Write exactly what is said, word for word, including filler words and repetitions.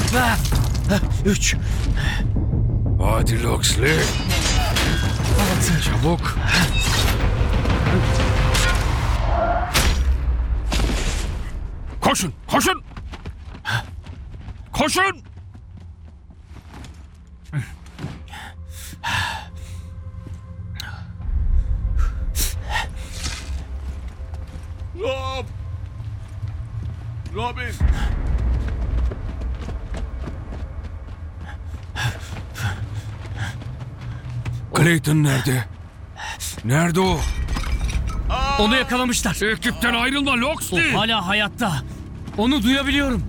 Üç. Hadi Loxley. Altı. Çabuk. Koşun, koşun. Koşun. Rob! Robin! Clayton nerede? Nerede o? Onu yakalamışlar. Ekipten ayrılma Loxley. O hala hayatta. Onu duyabiliyorum.